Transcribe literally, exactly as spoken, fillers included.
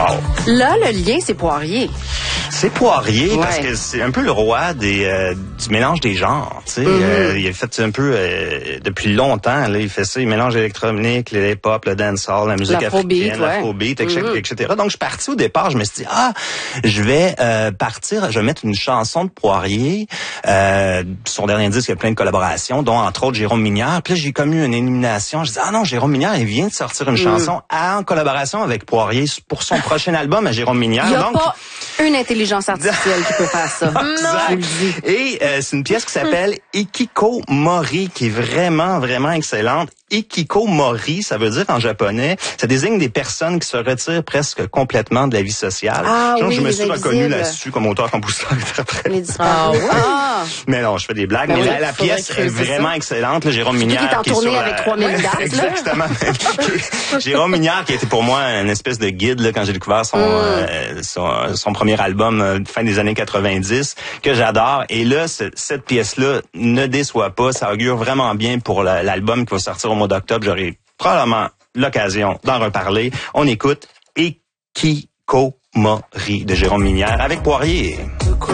Wow. Là, le lien, c'est Poirier. C'est Poirier, Ouais. parce que c'est un peu le roi des euh, du mélange des genres, tu sais. Mm-hmm. Euh, il a fait un peu, euh, depuis longtemps, là, il fait ça, il mélange l'électronique, le hip-hop, le dancehall, la musique L'afrobeat, africaine, ouais. l'afrobeat, et cetera, Mm-hmm. et cetera. Donc, je suis parti au départ, je me suis dit, ah, je vais euh, partir, je vais mettre une chanson de Poirier. Euh, son dernier disque, il y a plein de collaborations, dont entre autres Jérôme Minière. Puis là, j'ai comme eu une élimination. Je dis, ah non, Jérôme Minière, il vient de sortir une Mm. chanson en collaboration avec Poirier pour son prochain album à Jérôme Minière. Il n'y a Donc, pas une intelligence artificielle qui peut faire ça. Exact. Je vous le dis. Et euh, c'est une pièce qui s'appelle Ikikomori, qui est vraiment, vraiment excellente. Ikikomori, ça veut dire en japonais, ça désigne des personnes qui se retirent presque complètement de la vie sociale. Ah Genre, oui, je me les suis reconnu invisibles. là-dessus comme auteur, compositeur, interprète. Les disparus. Ah ouais? Ah. Mais non, je fais des blagues. Ben mais oui, la, la faudrait pièce est creuser vraiment ça. excellente. Là, Jérôme Surtout Minière qu'il est en qui est tournée sur avec la... trois mille dates, là. Exactement. Jérôme Minière qui a été pour moi une espèce de guide là, quand j'ai découvert son, Mm. euh, son, son premier album euh, fin des années quatre-vingt-dix, que j'adore. Et là, ce, cette pièce-là ne déçoit pas. Ça augure vraiment bien pour la, l'album qui va sortir au mois d'octobre. J'aurai probablement l'occasion d'en reparler. On écoute Ikikomori de Jérôme Minière avec Poirier.